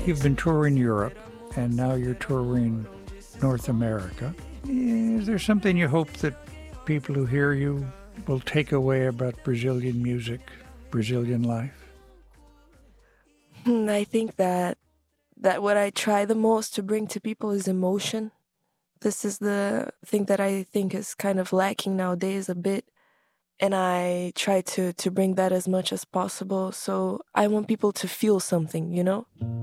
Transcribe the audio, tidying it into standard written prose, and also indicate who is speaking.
Speaker 1: You've been touring Europe, and now you're touring North America. Is there something you hope that people who hear you will take away about Brazilian music, Brazilian life?
Speaker 2: I think that what I try the most to bring to people is emotion. This is the thing that I think is kind of lacking nowadays a bit, and I try to bring that as much as possible. So I want people to feel something, you know?